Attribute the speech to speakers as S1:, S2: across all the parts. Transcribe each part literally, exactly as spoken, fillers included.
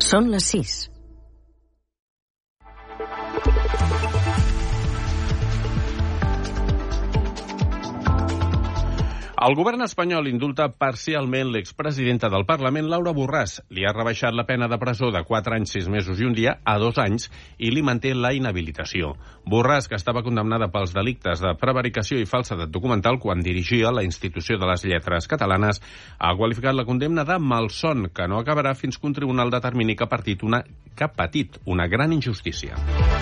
S1: Són les sis.
S2: El govern espanyol indulta parcialment l'expresidenta del Parlament, Laura Borràs. Li ha rebaixat la pena de presó de quatre anys, sis mesos i un dia a dos anys i li manté la inhabilitació. Borràs, que estava condemnada pels delictes de prevaricació i falsedat documental quan dirigia la Institució de les Lletres Catalanes, ha qualificat la condemna de malson, que no acabarà fins que un tribunal determini que ha patit una, que ha patit una gran injustícia.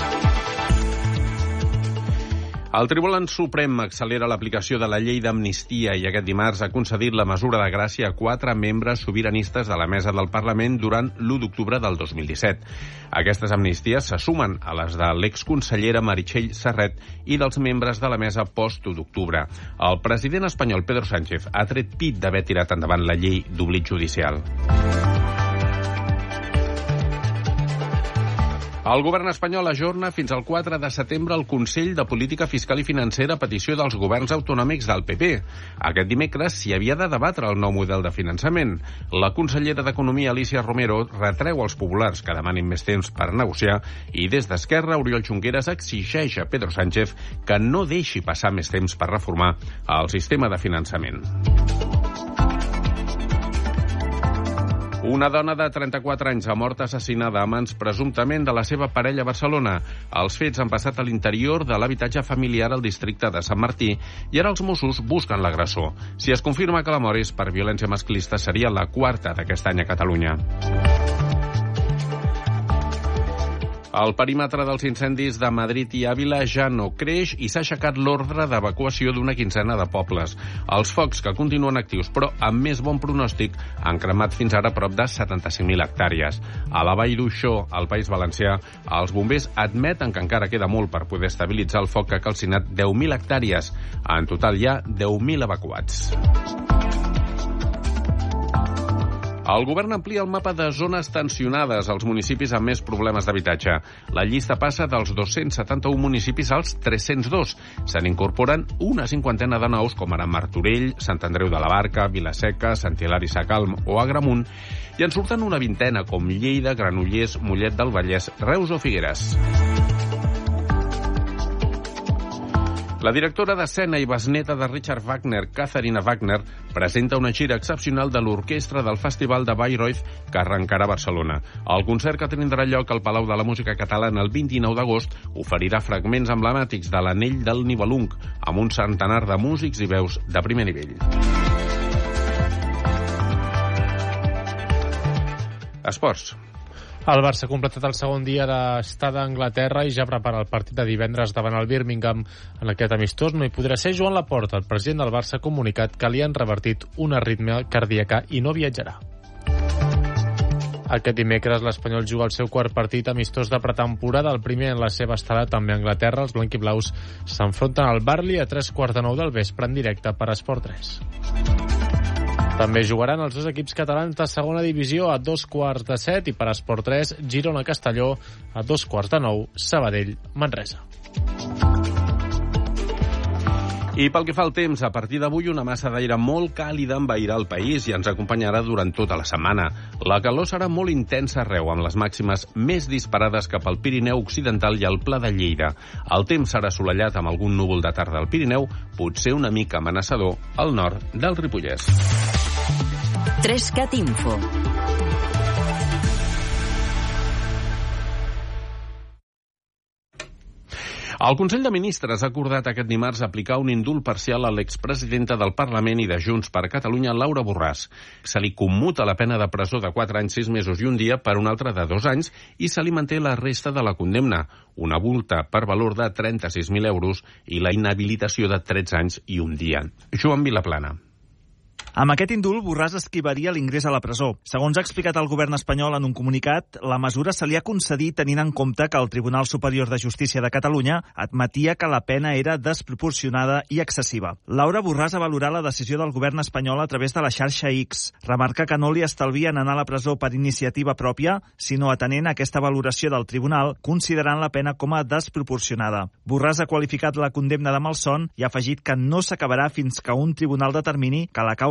S2: El Tribunal Suprem accelera l'aplicació de la llei d'amnistia i aquest dimarts ha concedit la mesura de gràcia a quatre membres sobiranistes de la mesa del Parlament durant l'u d'octubre del dos mil disset. Aquestes amnisties se sumen a les de l'exconsellera Meritxell Serret i dels membres de la mesa post-u d'octubre. El president espanyol Pedro Sánchez ha tret pit d'haver tirat endavant la llei d'oblit judicial. El govern espanyol ajorna fins al quatre de setembre el Consell de Política Fiscal i Financera a petició dels governs autonòmics del P P. Aquest dimecres s'hi havia de debatre el nou model de finançament. La consellera d'Economia, Alícia Romero, retreu als populars que demanin més temps per negociar i des d'Esquerra, Oriol Junqueras exigeix a Pedro Sánchez que no deixi passar més temps per reformar el sistema de finançament. Una dona de trenta-quatre anys ha mort assassinada a mans presumptament de la seva parella a Barcelona. Els fets han passat a l'interior de l'habitatge familiar al districte de Sant Martí i ara els Mossos busquen l'agressor. Si es confirma que la mort és per violència masclista, seria la quarta d'aquest any a Catalunya. El perímetre dels incendis de Madrid i Àvila ja no creix i s'ha aixecat l'ordre d'evacuació d'una quinzena de pobles. Els focs, que continuen actius però amb més bon pronòstic, han cremat fins ara prop de setanta-cinc mil hectàrees. A la Vall d'Uixó, al País Valencià, els bombers admeten que encara queda molt per poder estabilitzar el foc que ha calcinat deu mil hectàrees. En total hi ha deu mil evacuats. El govern amplia el mapa de zones tensionades als municipis amb més problemes d'habitatge. La llista passa dels dos-cents setanta-un municipis als tres-cents dos. Se n'incorporen una cinquantena de nous, com ara Martorell, Sant Andreu de la Barca, Vilaseca, Sant Hilari Sacalm o Agramunt, i en surten una vintena, com Lleida, Granollers, Mollet del Vallès, Reus o Figueres. La directora d'escena i besneta de Richard Wagner, Katharina Wagner, presenta una gira excepcional de l'orquestra del Festival de Bayreuth que arrencarà a Barcelona. El concert, que tindrà lloc al Palau de la Música Catalana el vint-i-nou d'agost, oferirà fragments emblemàtics de l'Anell del Nibelung, amb un centenar de músics i veus de primer nivell. Esports.
S3: El Barça ha completat el segon dia d'estada a Anglaterra i ja prepara el partit de divendres davant el Birmingham. En aquest amistós no hi podrà ser Joan Laporta. El president del Barça ha comunicat que li han revertit una arrítmia cardíaca i no viatjarà. Aquest dimecres l'Espanyol juga el seu quart partit amistós de pretemporada, el primer en la seva estada també a Anglaterra. Els blanquiblaus s'enfronten al Burnley a tres quarts de nou del vespre en directe per Esport tres. També jugaran els dos equips catalans de segona divisió a dos quarts de set i per Esport tres, Girona-Castelló a dos quarts de nou, Sabadell-Manresa.
S2: I pel que fa al temps, a partir d'avui una massa d'aire molt càlida envairà el país i ens acompanyarà durant tota la setmana. La calor serà molt intensa arreu, amb les màximes més disparades cap al Pirineu Occidental i al Pla de Lleida. El temps serà assolellat amb algun núvol de tarda al Pirineu, potser una mica amenaçador al nord del Ripollès.
S1: Trescat Info.
S2: El Consell de Ministres ha acordat aquest dimarts aplicar un indult parcial a l'expresidenta del Parlament i de Junts per Catalunya, Laura Borràs. Se li commuta la pena de presó de quatre anys, sis mesos i un dia per una altra de dos anys i se li manté la resta de la condemna, una multa per valor de trenta-sis mil euros i la inhabilitació de tretze anys i un dia. Joan Vilaplana.
S4: Amb aquest indult, Borràs esquivaria l'ingrés a la presó. Segons ha explicat el govern espanyol en un comunicat, la mesura se li ha concedit tenint en compte que el Tribunal Superior de Justícia de Catalunya admetia que la pena era desproporcionada i excessiva. Laura Borràs ha valorat la decisió del govern espanyol a través de la xarxa X. Remarca que no li estalvien anar a la presó per iniciativa pròpia, sinó atenent a aquesta valoració del tribunal, considerant la pena com a desproporcionada. Borràs ha qualificat la condemna de malson i ha afegit que no s'acabarà fins que un tribunal determini que la causa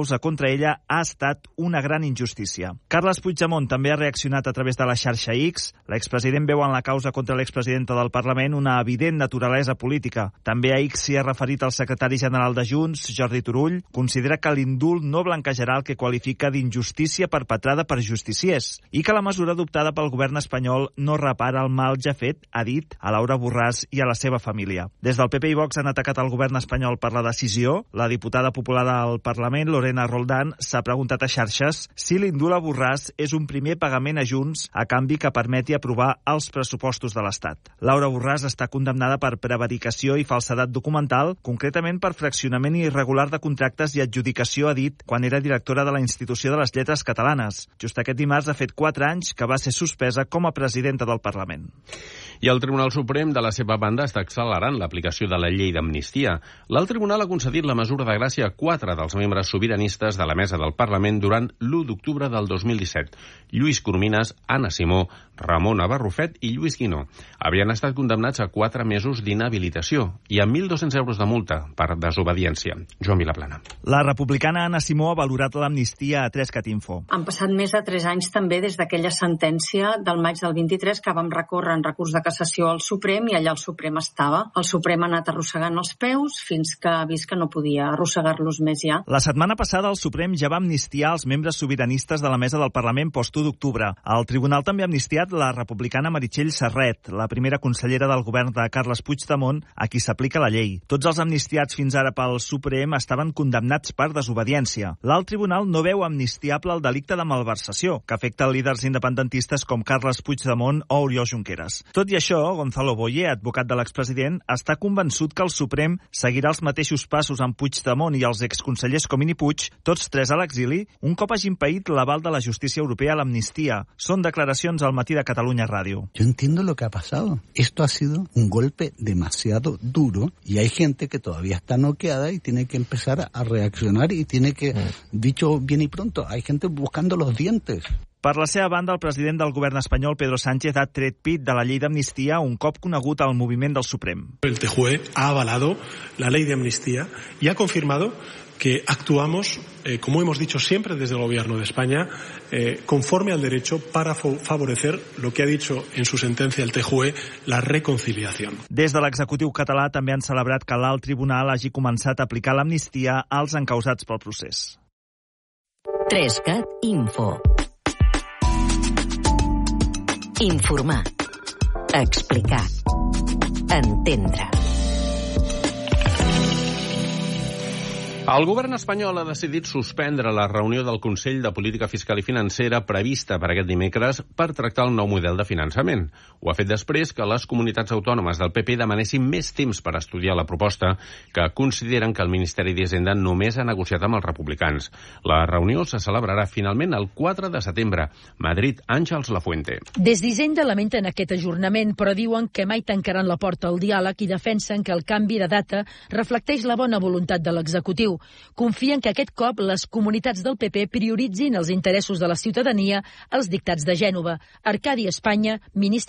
S4: causa contra ella ha estat una gran injustícia. Carles Puigdemont també ha reaccionat a través de la xarxa X. L'expresident veu en la causa contra l'expresidenta del Parlament una evident naturalesa política. També a X s'hi ha referit el secretari general de Junts, Jordi Turull. Considera que l'indult no blanquejarà el que qualifica d'injustícia perpetrada per justiciers i que la mesura adoptada pel govern espanyol no repara el mal ja fet, ha dit, a Laura Borràs i a la seva família. Des del P P i Vox han atacat el govern espanyol per la decisió. La diputada popular al Parlament, Lorena Roldán, s'ha preguntat a xarxes si l'indult a Borràs és un primer pagament a Junts a canvi que permeti aprovar els pressupostos de l'Estat. Laura Borràs està condemnada per prevaricació i falsedat documental, concretament per fraccionament irregular de contractes i adjudicació, ha dit, quan era directora de la Institució de les Lletres Catalanes. Just aquest dimarts ha fet quatre anys que va ser suspesa com a presidenta del Parlament.
S2: I el Tribunal Suprem, de la seva banda, està accelerant l'aplicació de la llei d'amnistia. L'alt tribunal ha concedit la mesura de gràcia a quatre dels membres sobiranistes de la mesa del Parlament durant l'u d'octubre del dos mil disset. Lluís Coromines, Anna Simó, Ramona Barrufet i Lluís Guinó. Havien estat condemnats a quatre mesos d'inhabilitació i a mil dos-cents euros de multa per desobediència. Joan Vilaplana.
S4: La republicana Anna Simó ha valorat l'amnistia a tres cat info.
S1: Han passat més de tres anys també des d'aquella sentència del maig del vint-i-tres que vam recórrer en recurs de cassació al Suprem i allà el Suprem estava. El Suprem ha anat arrossegant els peus fins que ha vist que no podia arrossegar-los més ja.
S4: La setmana passada el Suprem ja va amnistiar els membres sobiranistes de la mesa del Parlament post-u d'octubre. El tribunal també ha amnistiat la republicana Meritxell Serret, la primera consellera del govern de Carles Puigdemont, a qui s'aplica la llei. Tots els amnistiats fins ara pel Suprem estaven condemnats per desobediència. L'alt tribunal no veu amnistiable el delicte de malversació, que afecta líders independentistes com Carles Puigdemont o Oriol Junqueras. Tot i això, Gonzalo Boye, advocat de l'expresident, està convençut que el Suprem seguirà els mateixos passos amb Puigdemont i els exconsellers Comín i Puig, tots tres a l'exili, un cop hagin paït l'aval de la justícia europea a l'amnistia. Són declaracions al Matí de Catalunya Ràdio.
S5: Yo entiendo lo que ha pasado. Esto ha sido un golpe demasiado duro y hay gente que todavía está noqueada y tiene que empezar a reaccionar y tiene que, dicho bien y pronto, hay gente buscando los dientes.
S4: Per la seva banda, el president del govern espanyol, Pedro Sánchez, ha tret pit de la llei d'amnistia un cop conegut al moviment del Suprem.
S6: El T J U E ha avalado la ley de amnistía y ha confirmado que actuamos, eh, como hemos dicho siempre desde el Gobierno de España, eh, conforme al derecho para favorecer lo que ha dicho en su sentencia el T J U E, la reconciliación.
S4: Des de l'executiu català també han celebrat que l'alt tribunal hagi començat a aplicar l'amnistia als encausats pel procés.
S7: tres cat Info. Informar. Explicar. Entendre.
S2: El govern espanyol ha decidit suspendre la reunió del Consell de Política Fiscal i Financera prevista per aquest dimecres per tractar el nou model de finançament. Ho ha fet després que les comunitats autònomes del P P demanessin més temps per estudiar la proposta, que consideren que el Ministeri d'Hisenda només ha negociat amb els republicans. La reunió se celebrarà finalment el quatre de setembre. Madrid, Àngels Lafuente.
S8: Des d'Hisenda lamenten aquest ajornament, però diuen que mai tancaran la porta al diàleg i defensen que el canvi de data reflecteix la bona voluntat de l'executiu. Confien que aquest cop les comunitats del P P prioritzin els interessos de la ciutadania als dictats de Gènova. Arcadi Espanya, ministre